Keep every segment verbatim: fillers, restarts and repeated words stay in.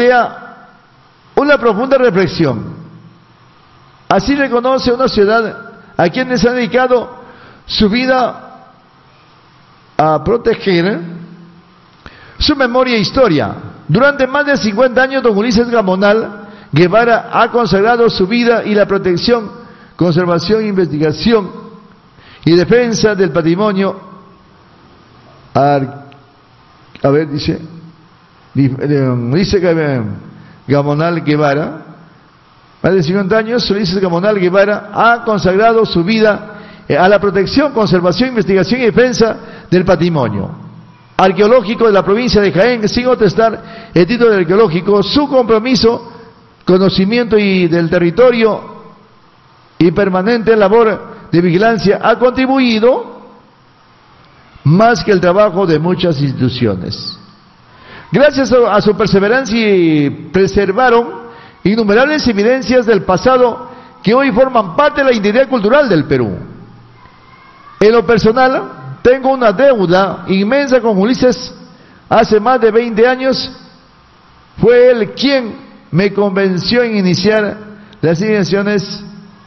plantea una profunda reflexión. Así reconoce una ciudad a quienes han dedicado su vida a proteger su memoria e historia. Durante más de cincuenta años, don Ulises Gamonal Guevara ha consagrado su vida y la protección, conservación, investigación y defensa del patrimonio. A, a ver, dice, dice Gamonal Guevara, más de cincuenta años, Ulises Gamonal Guevara ha consagrado su vida a la protección, conservación, investigación y defensa del patrimonio arqueológico de la provincia de Jaén, sin otestar el título arqueológico. Su compromiso, conocimiento y del territorio y permanente labor de vigilancia ha contribuido más que el trabajo de muchas instituciones. Gracias a su perseverancia preservaron innumerables evidencias del pasado que hoy forman parte de la identidad cultural del Perú. En lo personal, tengo una deuda inmensa con Ulises. Hace más de veinte años fue él quien me convenció en iniciar las investigaciones,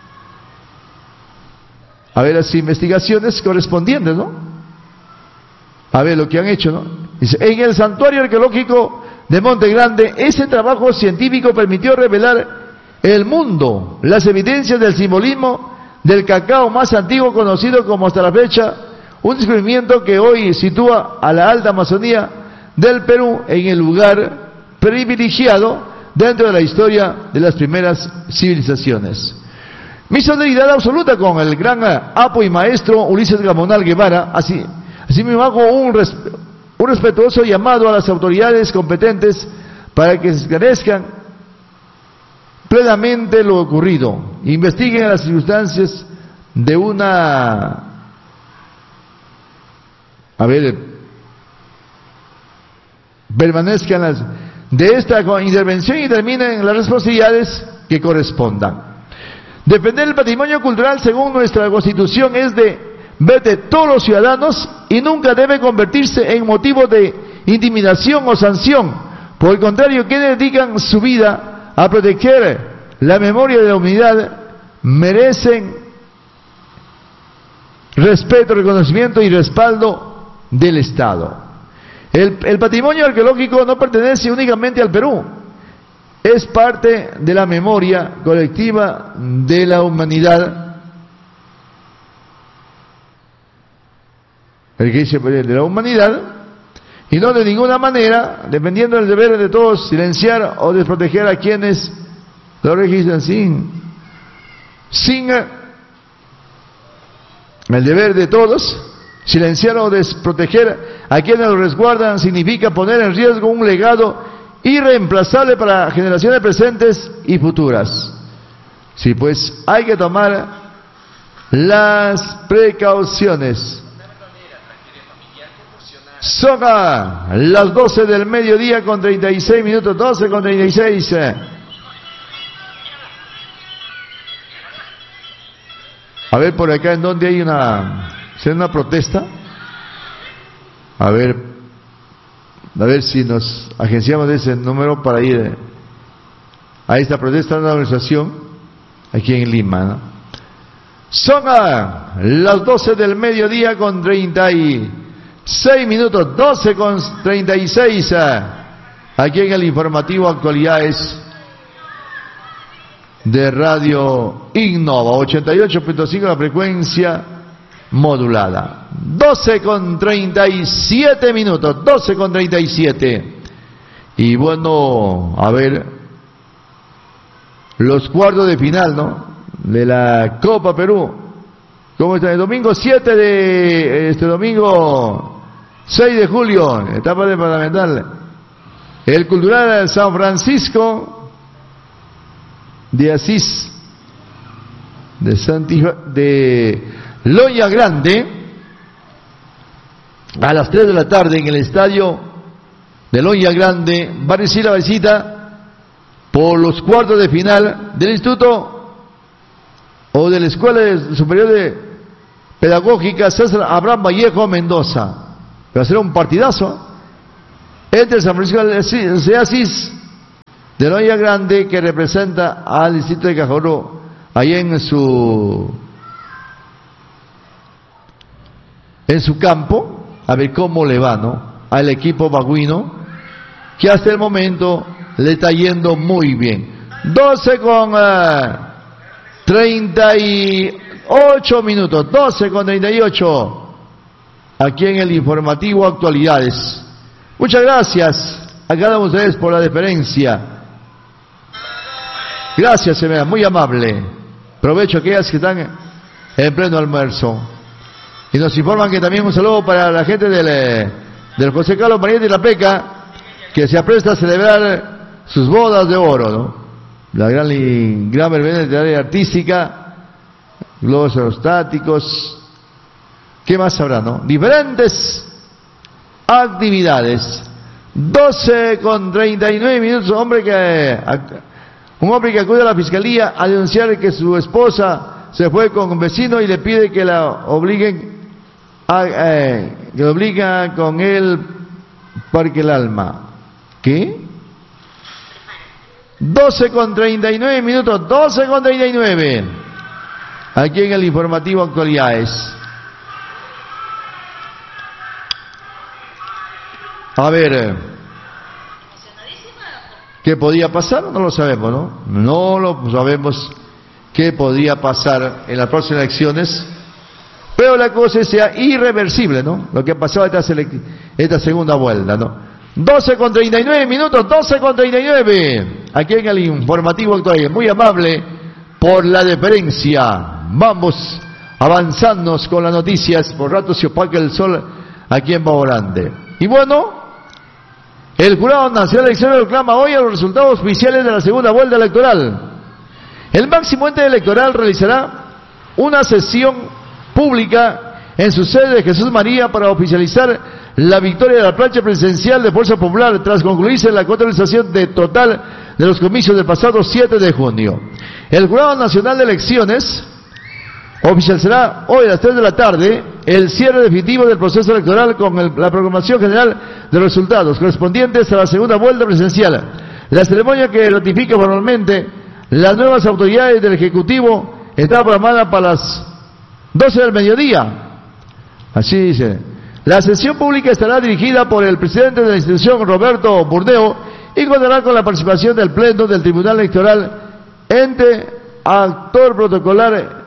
a ver, las investigaciones correspondientes, ¿no? A ver lo que han hecho, ¿no? Dice, en el santuario arqueológico de Monte Grande, ese trabajo científico permitió revelar el mundo las evidencias del simbolismo del cacao más antiguo conocido como hasta la fecha, un descubrimiento que hoy sitúa a la alta Amazonía del Perú en el lugar privilegiado dentro de la historia de las primeras civilizaciones. Mi solidaridad absoluta con el gran apo y maestro Ulises Gamonal Guevara. Así, así me hago un, res, un respetuoso llamado a las autoridades competentes para que esclarezcan plenamente lo ocurrido, investiguen las circunstancias de una, a ver, permanezcan las de esta intervención y terminen las responsabilidades que correspondan. Defender el patrimonio cultural, según nuestra Constitución, es de ver de todos los ciudadanos y nunca debe convertirse en motivo de intimidación o sanción. Por el contrario, quienes dedican su vida a proteger la memoria de la humanidad merecen respeto, reconocimiento y respaldo del Estado. El, el patrimonio arqueológico no pertenece únicamente al Perú, es parte de la memoria colectiva de la humanidad. El que dice de la humanidad, y no de ninguna manera, dependiendo del deber de todos, silenciar o desproteger a quienes lo registran sin, sin el deber de todos. Silenciar o desproteger a quienes lo resguardan significa poner en riesgo un legado irreemplazable para generaciones presentes y futuras. Sí, pues hay que tomar las precauciones. Son a las doce del mediodía con treinta y seis minutos, doce con treinta y seis. A ver por acá en donde hay una, una protesta. A ver, a ver si nos agenciamos de ese número para ir a esta protesta de la organización aquí en Lima, ¿no? Son a las doce del mediodía con treinta y seis minutos, doce con treinta y seis, aquí en el informativo Actualidades de Radio Innova, ochenta y ocho punto cinco la frecuencia modulada. doce con treinta y siete minutos, doce con treinta y siete. Y bueno, a ver, los cuartos de final, ¿no? De la Copa Perú. ¿Cómo está? El domingo siete de, este domingo seis de julio, etapa departamental. El Cultural San Francisco de Asís, de Santiago, de Loya Grande, a las tres de la tarde en el estadio de Loya Grande, va a recibir la visita por los cuartos de final del Instituto o de la Escuela Superior de Pedagógica César Abraham Vallejo Mendoza. Va a ser un partidazo entre San Francisco de Asís de la olla grande que representa al distrito de Cajorro, ahí en su en su campo, a ver cómo le va, ¿no? Al equipo baguino, que hasta el momento le está yendo muy bien. doce con eh, treinta y ocho minutos, doce con treinta y ocho, aquí en el informativo Actualidades. Muchas gracias a cada uno de ustedes por la deferencia. Gracias, señora, muy amable. Provecho a aquellas que están en pleno almuerzo. Y nos informan que también un saludo para la gente del, del José Carlos María de la Peca, que se apresta a celebrar sus bodas de oro, ¿no? La gran, gran verbena de área artística, globos aerostáticos, ¿qué más habrá, no? Diferentes actividades. doce con treinta y nueve minutos, hombre que, un hombre que acude a la fiscalía a denunciar que su esposa se fue con un vecino y le pide que la obliguen a, eh, que obliga con él Parque el Alma. ¿Qué? doce con treinta y nueve minutos, doce con treinta y nueve. Aquí en el informativo Actualidades. A ver, ¿qué podía pasar? No lo sabemos, ¿no? No lo sabemos qué podía pasar en las próximas elecciones, pero la cosa sea irreversible, ¿no? Lo que ha pasado esta, esta segunda vuelta, ¿no? doce con treinta y nueve minutos, doce con treinta y nueve. Aquí en el informativo Actual, muy amable por la deferencia. Vamos avanzando con las noticias. Por rato se opaca el sol aquí en Pavo Grande. Y bueno, el Jurado Nacional de Elecciones proclama hoy a los resultados oficiales de la segunda vuelta electoral. El máximo ente electoral realizará una sesión pública en su sede de Jesús María para oficializar la victoria de la plancha presidencial de Fuerza Popular tras concluirse la contabilización de total de los comicios del pasado siete de junio. El Jurado Nacional de Elecciones oficializará hoy a las tres de la tarde el cierre definitivo del proceso electoral con el, la proclamación general de los resultados correspondientes a la segunda vuelta presidencial. La ceremonia que ratifica formalmente las nuevas autoridades del Ejecutivo está programada para las doce del mediodía. Así dice. La sesión pública estará dirigida por el presidente de la institución, Roberto Burdeo, y contará con la participación del Pleno del Tribunal Electoral, ente actor protocolar,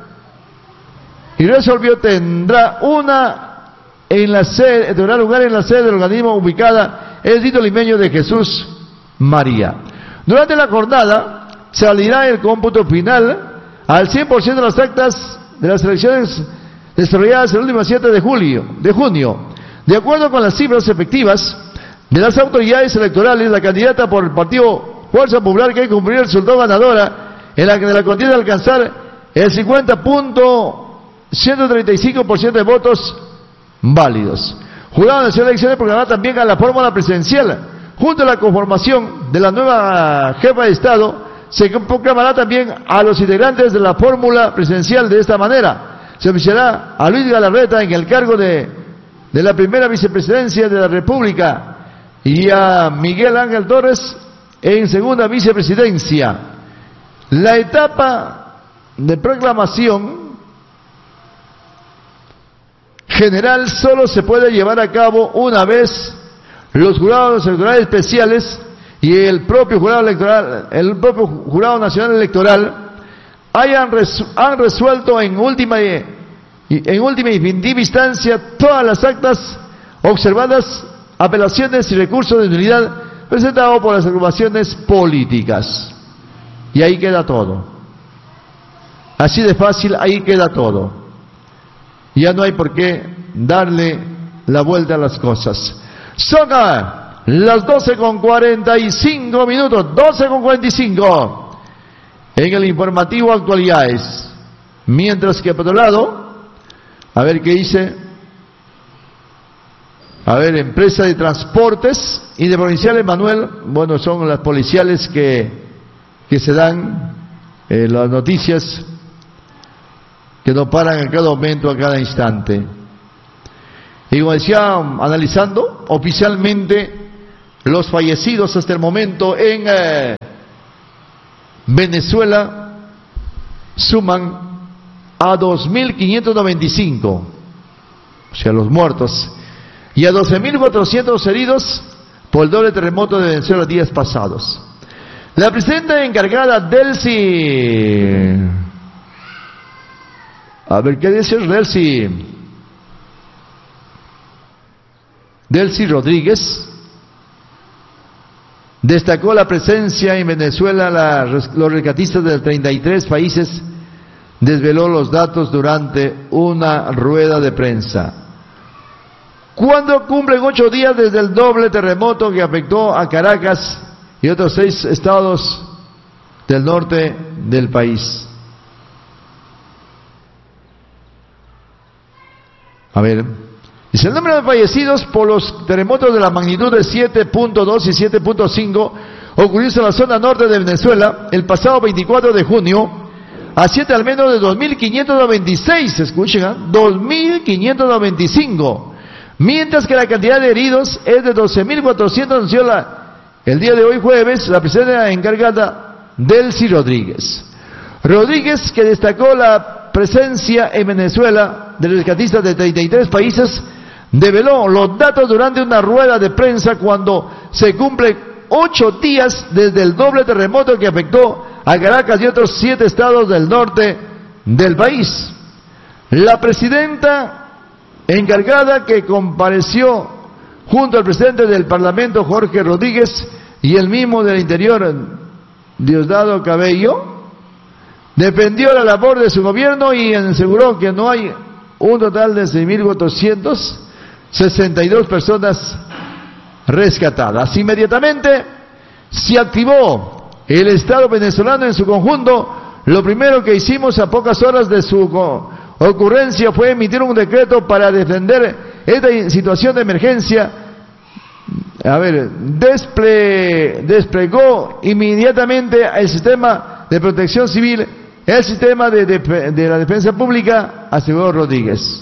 y resolvió tendrá una en la sede, tendrá lugar en la sede del organismo ubicada en el sitio limeño de Jesús María. Durante la jornada se validará el cómputo final al cien por ciento de las actas de las elecciones desarrolladas el último siete de julio, de junio. De acuerdo con las cifras efectivas de las autoridades electorales, la candidata por el partido Fuerza Popular que cumplió el resultado ganadora en la que de la contienda alcanzar el cincuenta punto ciento treinta y cinco por ciento de votos válidos. Jurado Nacional de Elecciones programará también a la fórmula presidencial. Junto a la conformación de la nueva jefa de Estado, se proclamará también a los integrantes de la fórmula presidencial de esta manera. Se oficiará a Luis Galarreta en el cargo de, de la primera vicepresidencia de la República y a Miguel Ángel Torres en segunda vicepresidencia. La etapa de proclamación general solo se puede llevar a cabo una vez los jurados electorales especiales y el propio jurado electoral, el propio Jurado Nacional Electoral hayan resu han resuelto en última en última y definitiva instancia todas las actas observadas, apelaciones y recursos de nulidad presentados por las agrupaciones políticas. Y ahí queda todo. Así de fácil, ahí queda todo. Ya no hay por qué darle la vuelta a las cosas. Son las doce con cuarenta y cinco minutos, doce con cuarenta y cinco en el informativo Actualidades. Mientras que por otro lado, a ver qué dice, a ver, empresa de transportes y de provinciales, Manuel, bueno, son las policiales que, que se dan eh, las noticias que no paran en cada momento, a cada instante. Y como decía, analizando oficialmente los fallecidos hasta el momento en, eh, Venezuela suman a dos mil quinientos noventa y cinco, o sea, los muertos, y a doce mil cuatrocientos heridos por el doble terremoto de Venezuela los días pasados. La presidenta encargada, Delcy, a ver qué dice Delcy, Delcy Rodríguez, destacó la presencia en Venezuela. La, los rescatistas de treinta y tres países desveló los datos durante una rueda de prensa. Cuando cumplen ocho días desde el doble terremoto que afectó a Caracas y otros seis estados del norte del país. A ver, dice: el número de fallecidos por los terremotos de la magnitud de siete punto dos y siete punto cinco ocurrió en la zona norte de Venezuela el pasado veinticuatro de junio, asciende al menos de dos mil quinientos noventa y seis, escuchen, ¿eh? dos mil quinientos noventa y cinco, mientras que la cantidad de heridos es de doce mil cuatrocientos, anunció la, el día de hoy jueves la presidenta encargada, Delcy Rodríguez. Rodríguez, que destacó la presencia en Venezuela de rescatistas de treinta y tres países, develó los datos durante una rueda de prensa cuando se cumplen ocho días desde el doble terremoto que afectó a Caracas y otros siete estados del norte del país. La presidenta encargada, que compareció junto al presidente del Parlamento, Jorge Rodríguez, y el mismo del Interior, Diosdado Cabello, defendió la labor de su gobierno y aseguró que no hay un total de seis mil cuatrocientas sesenta y dos personas rescatadas. Inmediatamente se activó el Estado venezolano en su conjunto. Lo primero que hicimos a pocas horas de su ocurrencia fue emitir un decreto para defender esta situación de emergencia. A ver, desple, desplegó inmediatamente el sistema de protección civil, el sistema de, de, de la defensa pública, aseguró Rodríguez.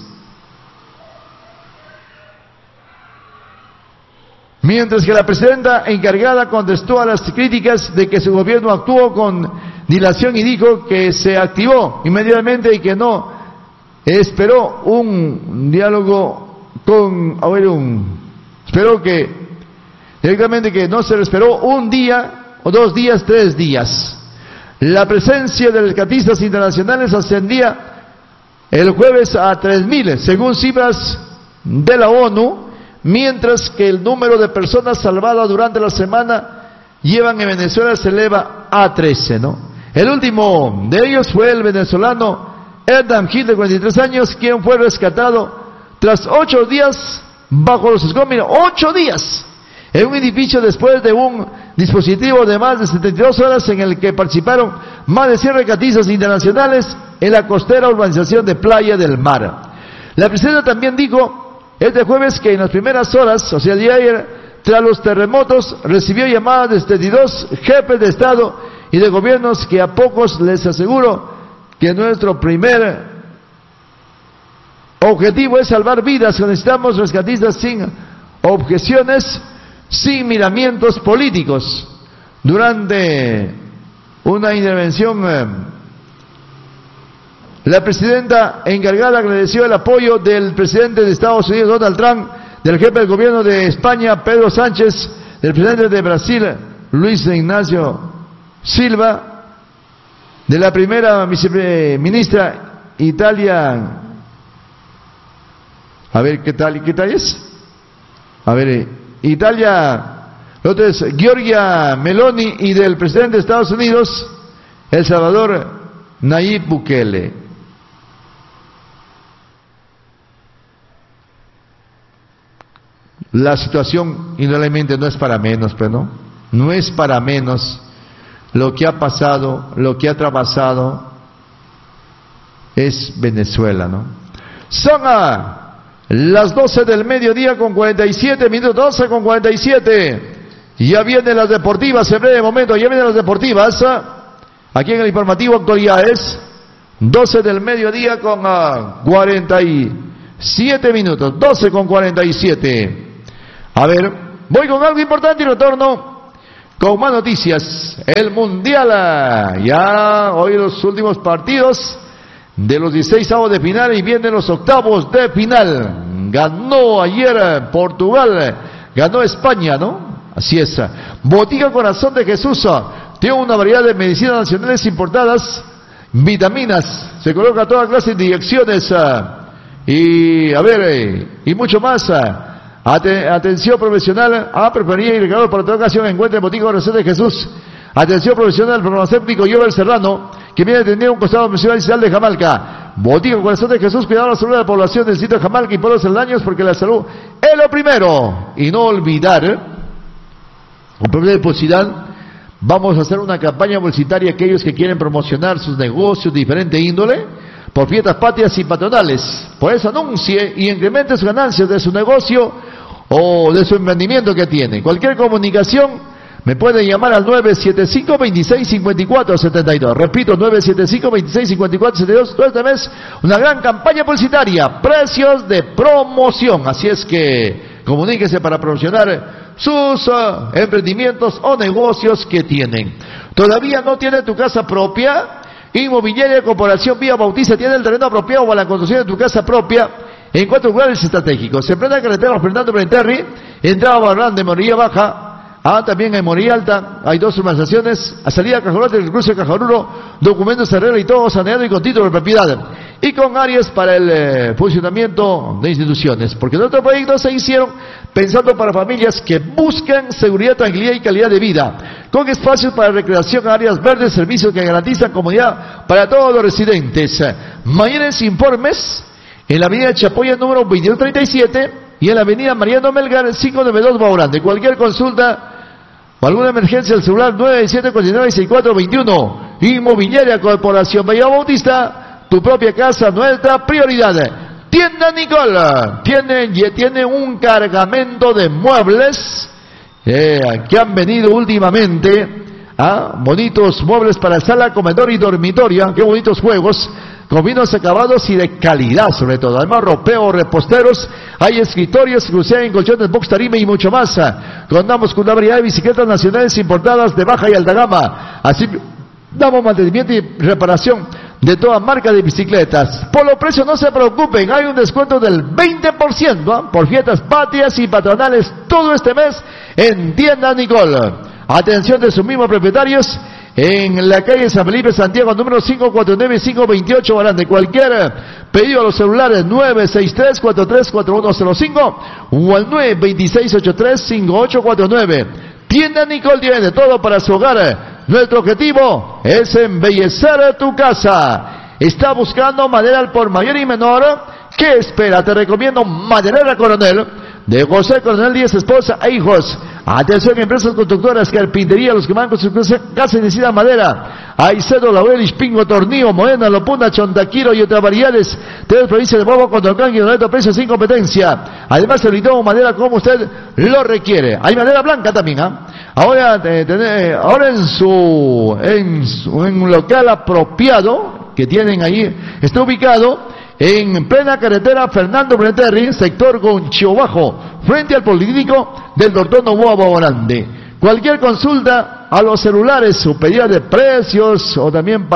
Mientras que la presidenta encargada contestó a las críticas de que su gobierno actuó con dilación y dijo que se activó inmediatamente y que no esperó un diálogo con, a ver, un, esperó que, directamente que no se esperó un día, o dos días, tres días. La presencia de rescatistas internacionales ascendía el jueves a tres mil, según cifras de la ONU, mientras que el número de personas salvadas durante la semana llevan en Venezuela se eleva a trece, ¿no? El último de ellos fue el venezolano Erdam Gil, de cuarenta y tres años, quien fue rescatado tras ocho días bajo los escombros, ocho días, en un edificio después de un dispositivo de más de setenta y dos horas en el que participaron más de cien rescatistas internacionales en la costera urbanización de Playa del Mar. La presidenta también dijo este jueves que en las primeras horas, o sea, el día de ayer, tras los terremotos, recibió llamadas de setenta y dos jefes de Estado y de gobiernos que a pocos les aseguro que nuestro primer objetivo es salvar vidas. Necesitamos rescatistas sin objeciones, sin miramientos políticos. Durante una intervención, eh, la presidenta encargada agradeció el apoyo del presidente de Estados Unidos, Donald Trump, del jefe del gobierno de España, Pedro Sánchez, del presidente de Brasil, Luis Ignacio Silva, de la primera viceministra Italia, a ver qué tal, qué tal es, a ver, Italia, lo otro es Giorgia Meloni, y del presidente de Estados Unidos, El Salvador, Nayib Bukele. La situación indudablemente no es para menos, pero no, no es para menos. Lo que ha pasado, lo que ha traspasado es Venezuela, ¿no? Son a las doce del mediodía con cuarenta y siete minutos, doce con cuarenta y siete. Ya vienen las deportivas, en breve momento, ya vienen las deportivas. Aquí en el informativo Actualidades, doce del mediodía con uh, cuarenta y siete minutos, doce con cuarenta y siete. A ver, voy con algo importante y retorno Con más noticias, el Mundial, ya hoy los últimos partidos de los dieciséis avos de final y vienen los octavos de final. Ganó ayer Portugal, ganó España, ¿no? Así es. Botica Corazón de Jesús tiene una variedad de medicinas nacionales importadas, vitaminas, se coloca toda clase de inyecciones y, a ver, y mucho más. Atención profesional, a preferir y regalos para toda ocasión. Encuentra en Botica Corazón de Jesús. Atención profesional, farmacéutico Jover Serrano, que viene atendiendo un costado municipal de Jamalca. Botica Corazón de Jesús, cuidado la salud de la población del sitio de Jamalca y pueblos aledaños, porque la salud es lo primero. Y no olvidar, ¿eh? con primera depositar, vamos a hacer una campaña publicitaria a aquellos que quieren promocionar sus negocios de diferente índole, por fiestas patrias y patronales. Por eso anuncie y incremente sus ganancias de su negocio o de su emprendimiento que tiene. Cualquier comunicación me pueden llamar al nueve siete cinco, veintiséis, cincuenta y cuatro, setenta y dos. Repito, nueve siete cinco, veintiséis, cincuenta y cuatro, setenta y dos. Todo este mes, una gran campaña publicitaria, precios de promoción. Así es que comuníquese para promocionar sus uh, emprendimientos o negocios que tienen. ¿Todavía no tiene tu casa propia? Inmobiliaria Corporación Vía Bautista tiene el terreno apropiado para la construcción de tu casa propia en cuatro lugares estratégicos. Se prende la carretera Fernando Brenterri, entrada Barran de Morilla Baja. Ah, también en Morilla Alta hay dos urbanizaciones, a salida Cajolote del cruce de Cajoruro, documentos de arreglo y todo saneado y con título de propiedad. Y con áreas para el eh, funcionamiento de instituciones. Porque nuestros proyectos se hicieron pensando para familias que buscan seguridad, tranquilidad y calidad de vida. Con espacios para recreación, áreas verdes, servicios que garantizan comodidad para todos los residentes. Mayores informes en la avenida Chapoya número veintidós treinta y siete y en la avenida Mariano Melgar quinientos noventa y dos Baurán. De cualquier consulta o alguna emergencia, el celular nueve siete cuatro nueve, seis cuatro dos uno. Inmobiliaria Corporación Vía Bautista, tu propia casa, nuestra prioridad. Tienda Nicole tiene, tiene un cargamento de muebles eh, que han venido últimamente. Ah, bonitos muebles para sala, comedor y dormitorio. Qué bonitos juegos, con vinos acabados y de calidad sobre todo. Además, ropeos, reposteros, hay escritorios, cruceros, colchones, box, tarima y mucho más. Contamos con una variedad de bicicletas nacionales importadas de baja y alta gama. Así damos mantenimiento y reparación de toda marca de bicicletas. Por los precios no se preocupen, hay un descuento del veinte por ciento ¿eh? por fiestas patrias y patronales todo este mes en Tienda Nicole. Atención de sus mismos propietarios en la calle San Felipe Santiago, número cinco cuatro nueve, cinco dos ocho, Barán. De cualquier pedido a los celulares nueve seis tres, cuatro tres cuatro uno cero cinco o al nueve dos seis ocho tres, cinco ocho cuatro nueve. Tienda Nicole tiene todo para su hogar. Nuestro objetivo es embellecer tu casa. ¿Está buscando madera al por mayor y menor? ¿Qué espera? Te recomiendo Maderera Coronel, de José Coronel Díaz, esposa e hijos. Atención, empresas constructoras, carpintería, los que van con su casa y necesitan madera. Aicedo, Laurel, Ispingo, Tornillo, Moena, Lopuna, Chontaquiro y otras variedades. Tres provincias de Bobo, Condorcán y Doneto, precios sin competencia. Además, se brindó madera como usted lo requiere. Hay madera blanca también, ¿ah? ¿eh? Ahora, eh, tener, ahora en su, en su, en un local apropiado que tienen ahí, está ubicado en plena carretera Fernando Brenterri, sector Gonchio Bajo, frente al Politécnico del doctor Novoa Baborande. Cualquier consulta a los celulares, su pedida de precios o también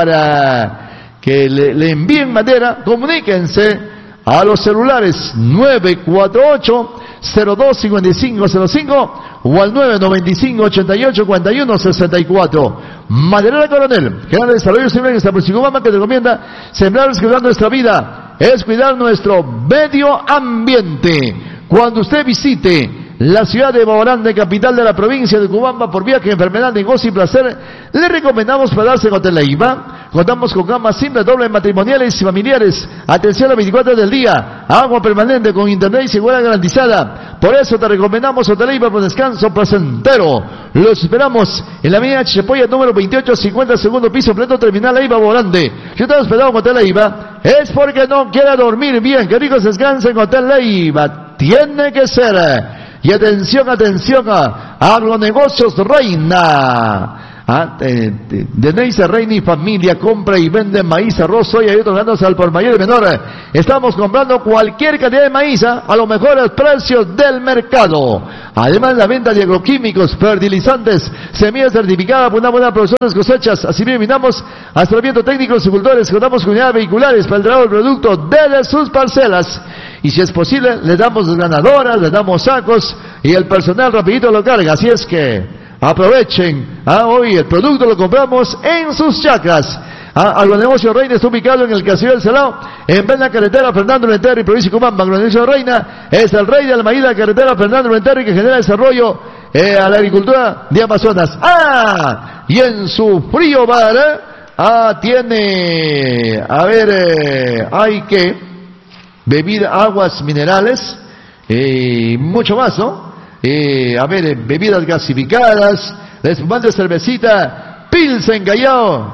para que le, le envíen madera, comuníquense a los celulares nueve cuatro ocho, cero dos, cinco cinco cero cinco o al nueve nueve cinco, ochenta y ocho, cuarenta y uno, sesenta y cuatro. Maderera Coronel, General de Desarrollo Civil en esta Porcigobamba, que te recomienda sembrar es cuidar nuestra vida, es cuidar nuestro medio ambiente. Cuando usted visite la ciudad de Baorande, capital de la provincia de Cubamba, por viaje, enfermedad, negocio y placer, le recomendamos hospedarse en Hotel Leiva. Contamos con camas simples, dobles, matrimoniales y familiares. Atención a las veinticuatro horas del día. Agua permanente con internet y seguridad garantizada. Por eso te recomendamos Hotel Leiva por descanso placentero. Los esperamos en la avenida Chepoya número veintiocho cincuenta, segundo piso, pleno terminal Leiva, Baorande. Si usted ha hospedado en Hotel Leiva, es porque no quiere dormir bien. Que ricos descansen en Hotel Leiva. Tiene que ser. Y atención, atención a Agronegocios Reina. Ah, eh, de, de Neisa Reina y familia compra y vende maíz, arroz, soya y otros granos al por mayor y menor. Estamos comprando cualquier cantidad de maíz ¿eh? a los mejores precios del mercado. Además, la venta de agroquímicos, fertilizantes, semillas certificadas por una buena producción de cosechas. Así bien, brindamos asesoramiento técnico a los agricultores, contamos con unidades vehiculares para el traslado del producto desde sus parcelas. Y si es posible, le damos ganadoras, le damos sacos y el personal rapidito lo carga. Así es que aprovechen. Ah, hoy el producto lo compramos en sus chacras. Ah, Agronegocio Reina está ubicado en el Casillo del Salao, en plena carretera Fernando Renterri, provincia de Cumamba. Agronegocio Reina es el rey del maíz de la carretera Fernando Renterri, que genera desarrollo eh, a la agricultura de Amazonas. Ah, y en su frío bar, eh, ah, tiene, a ver, eh, hay que bebida, aguas minerales y eh, mucho más, ¿no? Eh, a ver, eh, bebidas gasificadas, espumante, cervecita, Pilsen Callao,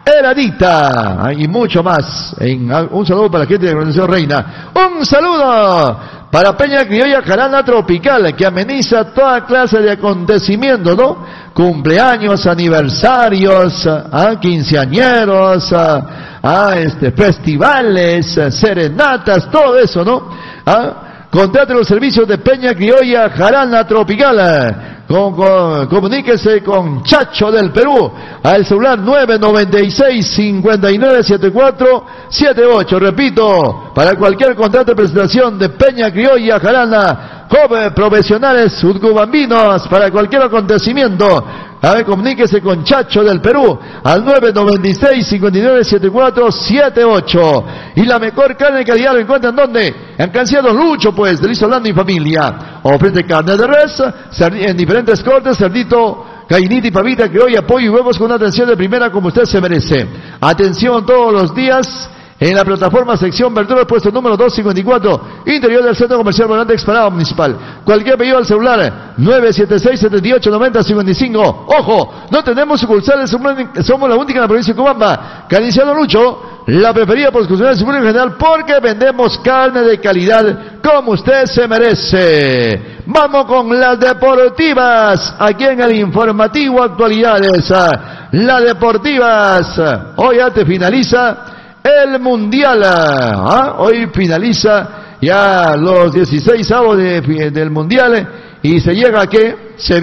heladita y mucho más. En, un saludo para la gente de la Organización Reina. Un saludo para Peña Criolla Jarana Tropical, que ameniza toda clase de acontecimientos, ¿no? Cumpleaños, aniversarios, ¿ah? quinceañeros, ¿ah? ¿ah? este, festivales, serenatas, todo eso, ¿no? ¿Ah? Contrate los servicios de Peña Criolla Jarana Tropical. Con, con, comuníquese con Chacho del Perú al celular nueve noventa y seis, cincuenta y nueve, setenta y cuatro setenta y ocho. Repito, para cualquier contrato de presentación de Peña Criolla Jarana, jóvenes profesionales surcubambinos, para cualquier acontecimiento, a ver, comuníquese con Chacho del Perú al nueve noventa y seis, cincuenta y nueve, setenta y cuatro setenta y ocho. Y la mejor carne de calidad lo encuentran ¿dónde? En Canciano Lucho, pues, de Luis Orlando y familia. Ofrece carne de res en diferentes cortes, cerdito, gallinita y pavita, criolla, pollo y huevos con una atención de primera como usted se merece. Atención todos los días en la plataforma sección verduras, puesto número doscientos cincuenta y cuatro, interior del Centro Comercial Volante Explanada Municipal. Cualquier pedido al celular nueve siete seis, setenta y ocho, noventa, cincuenta y cinco. Ojo, no tenemos sucursales, somos la única en la provincia de Cumamba. Canciano Lucho, la preferida por los consumidores en general, porque vendemos carne de calidad como usted se merece. Vamos con las deportivas, aquí en el informativo Actualidades. Las deportivas, hoy antes finaliza el Mundial. ¿ah? Hoy finaliza ya los dieciséis avos de, del Mundial y se llega a que se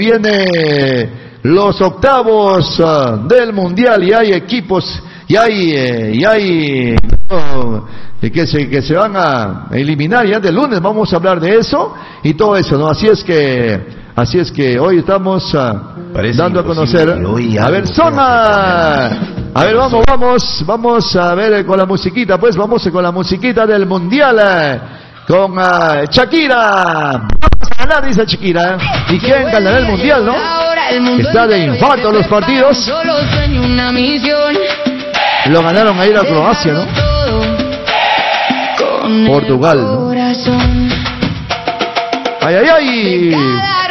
viene los octavos uh, del Mundial y hay equipos y hay eh, y hay no, que se que se van a eliminar ya del lunes. Vamos a hablar de eso y todo eso, ¿no? Así es que así es que hoy estamos uh, dando a conocer. A ver, zona. A ver, vamos, vamos, vamos a ver con la musiquita, pues vamos con la musiquita del Mundial, con uh, Shakira. Vamos a ganar, dice Shakira. ¿Y quién ganará el Mundial, no? Está de infarto los partidos. Lo ganaron a ir a Croacia, ¿no? Portugal, ¿no? Ay, ay, ay.